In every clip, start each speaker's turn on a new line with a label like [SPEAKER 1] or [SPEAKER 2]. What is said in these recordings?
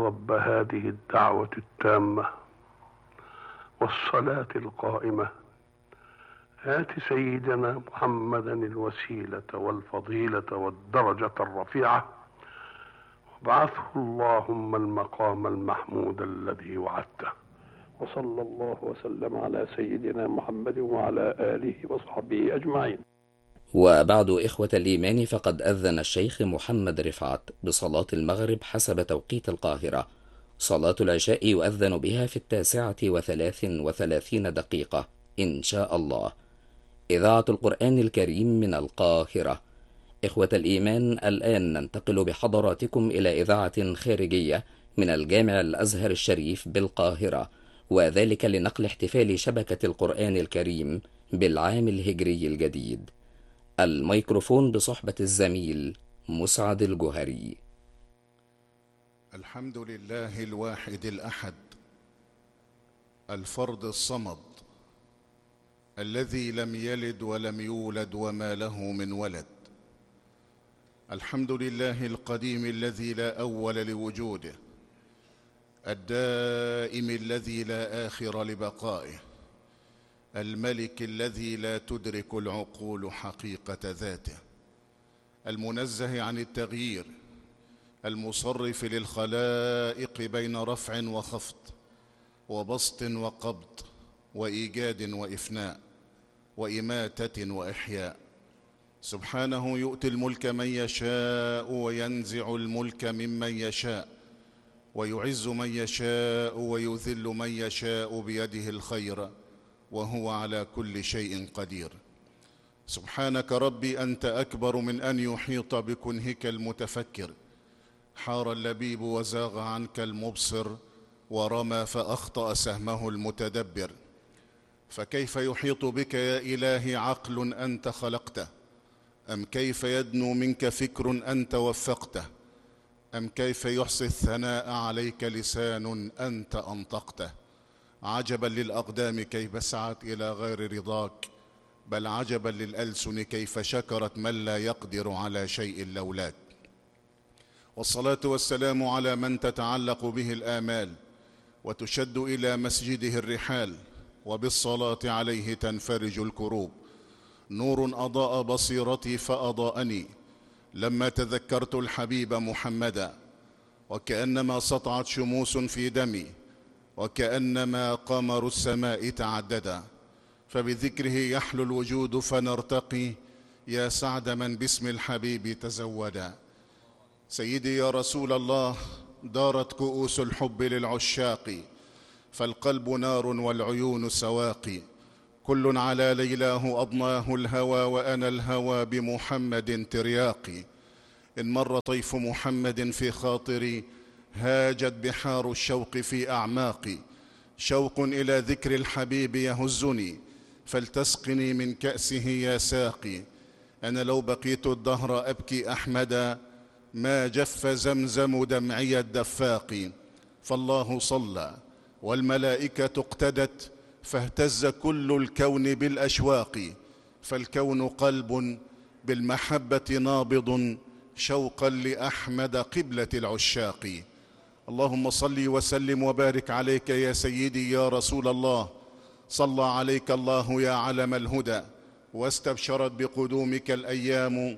[SPEAKER 1] رب هذه الدعوة التامة والصلاة القائمة آت سيدنا محمدا الوسيلة والفضيلة والدرجة الرفيعة وابعثه اللهم المقام المحمود الذي وعدته. وصلى الله وسلم على سيدنا محمد وعلى آله وصحبه أجمعين.
[SPEAKER 2] وبعد إخوة الإيمان، فقد أذن الشيخ محمد رفعت بصلاة المغرب حسب توقيت القاهرة. صلاة العشاء يؤذن بها في 9:33 إن شاء الله. إذاعة القرآن الكريم من القاهرة. إخوة الإيمان، الآن ننتقل بحضراتكم إلى إذاعة خارجية من الجامع الأزهر الشريف بالقاهرة، وذلك لنقل احتفال شبكة القرآن الكريم بالعام الهجري الجديد. الميكروفون بصحبة الزميل مسعد الجهري.
[SPEAKER 3] الحمد لله الواحد الأحد الفرد الصمد الذي لم يلد ولم يولد وما له من ولد. الحمد لله القديم الذي لا أول لوجوده، الدائم الذي لا آخر لبقائه، الملك الذي لا تدرك العقول حقيقة ذاته، المنزه عن التغيير، المصرف للخلائق بين رفع وخفض وبسط وقبض وإيجاد وإفناء وإماتة وإحياء. سبحانه يؤتي الملك من يشاء وينزع الملك ممن يشاء، ويعز من يشاء ويذل من يشاء بيده الخير، وهو على كل شيء قدير. سبحانك ربي أنت أكبر من أن يحيط بكنهك المتفكر. حار اللبيب وزاغ عنك المبصر، ورمى فأخطأ سهمه المتدبر. فكيف يحيط بك يا إلهي عقل أنت خلقته؟ أم كيف يدنو منك فكر أنت وفقته؟ أم كيف يحصي الثناء عليك لسان أنت أنطقته؟ عجبا للأقدام كيف سعت إلى غير رضاك، بل عجبا للألسن كيف شكرت من لا يقدر على شيء لولاك. والصلاة والسلام على من تتعلق به الآمال وتشد إلى مسجده الرحال، وبالصلاة عليه تنفرج الكروب. نور أضاء بصيرتي فأضاءني لما تذكرت الحبيب محمدا، وكأنما سطعت شموس في دمي، وكأنما قمر السماء تعددا. فبذكره يحلو الوجود فنرتقي، يا سعد من باسم الحبيب تزودا. سيدي يا رسول الله، دارت كؤوس الحب للعشاق، فالقلب نار والعيون سواقي. كل على ليلاه أضناه الهوى، وأنا الهوى بمحمد ترياقي. إن مر طيف محمد في خاطري، هاجت بحار الشوق في أعماقي. شوق إلى ذكر الحبيب يهزني، فلتسقني من كأسه يا ساقي. أنا لو بقيت الدهر أبكي أحمدا، ما جف زمزم دمعي الدفاق. فالله صلى والملائكة اقتدت، فاهتز كل الكون بالأشواق. فالكون قلب بالمحبة نابض، شوقا لأحمد قبلة العشاق. اللهم صل وسلم وبارك عليك يا سيدي يا رسول الله. صلى عليك الله يا علم الهدى، واستبشرت بقدومك الأيام.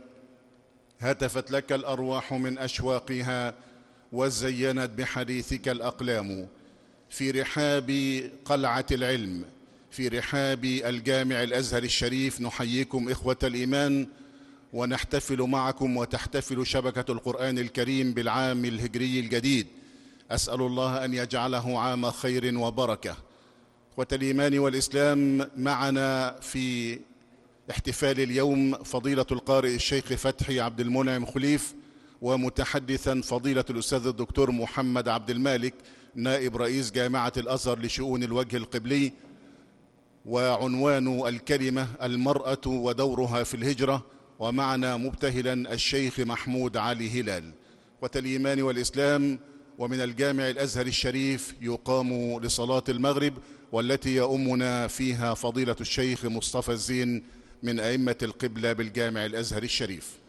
[SPEAKER 3] هتفت لك الأرواح من أشواقها، وزينت بحديثك الأقلام. في رحاب قلعة العلم، في رحاب الجامع الأزهر الشريف، نحييكم إخوة الإيمان، ونحتفل معكم وتحتفل شبكة القرآن الكريم بالعام الهجري الجديد. أسأل الله أن يجعله عام خير وبركة. إخوة الإيمان والإسلام، معنا في احتفال اليوم فضيلة القارئ الشيخ فتحي عبد المنعم خليف، ومتحدثا فضيلة الأستاذ الدكتور محمد عبد المالك نائب رئيس جامعة الأزهر لشؤون الوجه القبلي. وعنوان الكلمة المرأة ودورها في الهجرة، ومعنا مبتهلا الشيخ محمود علي هلال. والإيمان والإسلام، ومن الجامع الأزهر الشريف يقام لصلاة المغرب، والتي يؤمنا فيها فضيلة الشيخ مصطفى الزين من أئمة القبلة بالجامع الأزهر الشريف.